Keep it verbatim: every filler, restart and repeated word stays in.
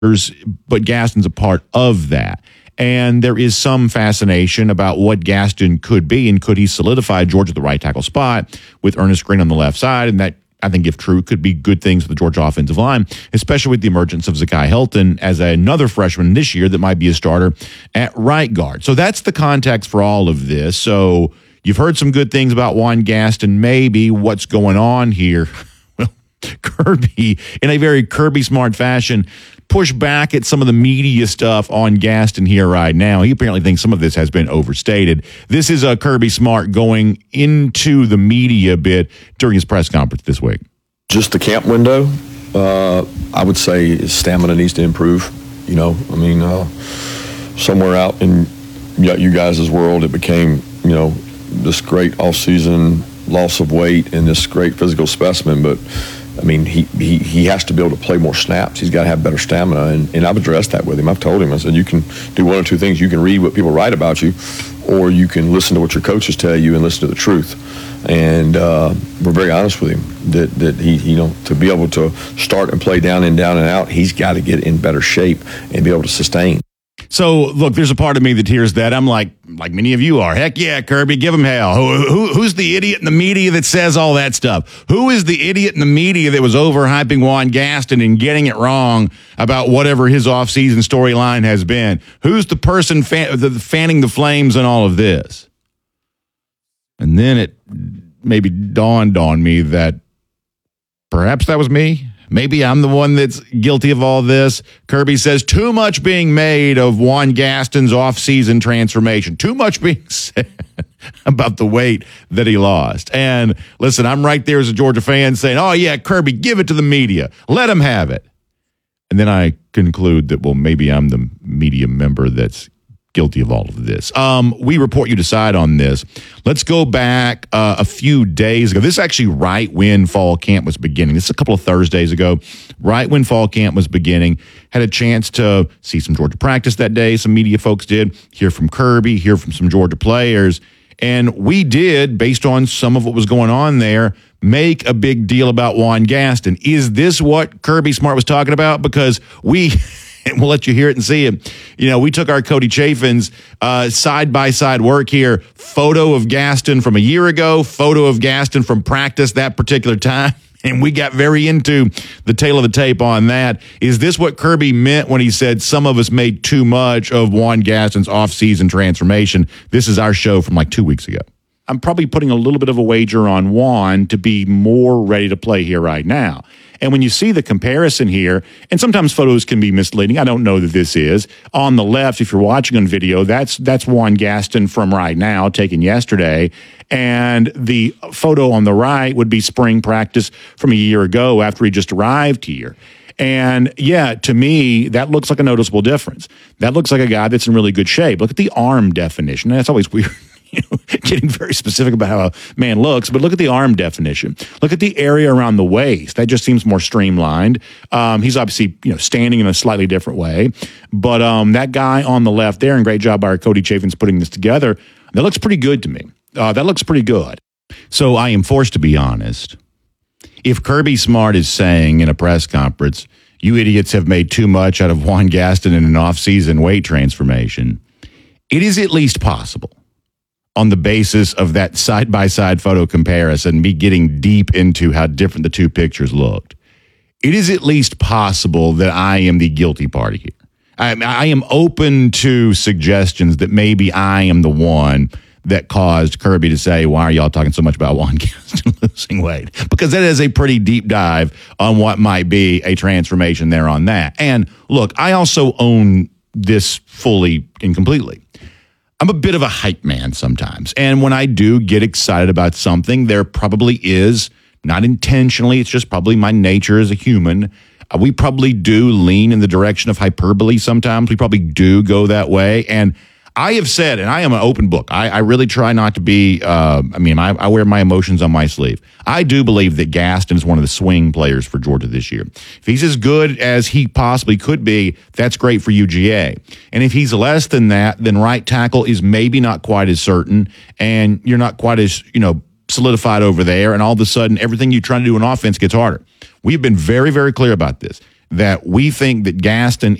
but Gaston's a part of that. And there is some fascination about what Gaston could be, and could he solidify Georgia at the right tackle spot with Ernest Green on the left side, and that, I think, if true, could be good things for the Georgia offensive line, especially with the emergence of Zakai Helton as another freshman this year that might be a starter at right guard. So that's the context for all of this. So you've heard some good things about Juan Gaston. Maybe what's going on here? Well, Kirby, in a very Kirby smart fashion, push back at some of the media stuff on Gaston here right now. He apparently thinks some of this has been overstated. This is a Kirby Smart going into the media bit during his press conference this week. Just the camp window, uh, I would say his stamina needs to improve. You know, I mean, uh, somewhere out in you guys' world, it became, you know, this great off-season loss of weight and this great physical specimen, but I mean, he, he he has to be able to play more snaps. He's got to have better stamina, and, and I've addressed that with him. I've told him, I said, you can do one or two things. You can read what people write about you, or you can listen to what your coaches tell you and listen to the truth. And uh, we're very honest with him that, that he, you know, to be able to start and play down and down and out, he's got to get in better shape and be able to sustain. So, look, there's a part of me that hears that. I'm like, like many of you are. Heck yeah, Kirby, give him hell. Who, who, who's the idiot in the media that says all that stuff? Who is the idiot in the media that was overhyping Juan Gaston and getting it wrong about whatever his offseason storyline has been? Who's the person fan, the, fanning the flames in all of this? And then it maybe dawned on me that perhaps that was me. Maybe I'm the one that's guilty of all this. Kirby says too much being made of Juan Gaston's offseason transformation. Too much being said about the weight that he lost. And listen, I'm right there as a Georgia fan saying, oh, yeah, Kirby, give it to the media. Let him have it. And then I conclude that, well, maybe I'm the media member that's guilty of all of this. Um, we report you decide on this. Let's go back uh, a few days ago. This is actually right when fall camp was beginning. This is a couple of Thursdays ago. Right when fall camp was beginning. Had a chance to see some Georgia practice that day. Some media folks did. Hear from Kirby. Hear from some Georgia players. And we did, based on some of what was going on there, make a big deal about Juan Gaston. Is this what Kirby Smart was talking about? Because we... and we'll let you hear it and see it. You know, we took our Cody Chafin's uh, side-by-side work here. Photo of Gaston from a year ago, photo of Gaston from practice that particular time, and we got very into the tail of the tape on that. Is this what Kirby meant when he said some of us made too much of Juan Gaston's off-season transformation? This is our show from like two weeks ago. I'm probably putting a little bit of a wager on Juan to be more ready to play here right now. And when you see the comparison here, and sometimes photos can be misleading. I don't know that this is. On the left, if you're watching on video, that's that's Juan Gaston from right now, taken yesterday. And the photo on the right would be spring practice from a year ago after he just arrived here. And yeah, to me, that looks like a noticeable difference. That looks like a guy that's in really good shape. Look at the arm definition. That's always weird. You know, getting very specific about how a man looks, but look at the arm definition. Look at the area around the waist. That just seems more streamlined. Um, he's obviously, you know, standing in a slightly different way. But um, that guy on the left there, and great job by our Cody Chafin's putting this together, that looks pretty good to me. Uh, that looks pretty good. So I am forced to be honest. If Kirby Smart is saying in a press conference, you idiots have made too much out of Juan Gaston in an off-season weight transformation, it is at least possible, on the basis of that side-by-side photo comparison, me getting deep into how different the two pictures looked, it is at least possible that I am the guilty party here. I, I am open to suggestions that maybe I am the one that caused Kirby to say, why are y'all talking so much about Juan Gaston losing weight? Because that is a pretty deep dive on what might be a transformation there on that. And look, I also own this fully and completely. I'm a bit of a hype man sometimes. And when I do get excited about something, there probably is, not intentionally, it's just probably my nature as a human. Uh, we probably do lean in the direction of hyperbole sometimes. We probably do go that way. And I have said, and I am an open book, I, I really try not to be, uh, I mean, I, I wear my emotions on my sleeve. I do believe that Gaston is one of the swing players for Georgia this year. If he's as good as he possibly could be, that's great for U G A. And if he's less than that, then right tackle is maybe not quite as certain, and you're not quite as, you know, solidified over there, and all of a sudden everything you try to do in offense gets harder. We've been very, very clear about this. that we think that Gaston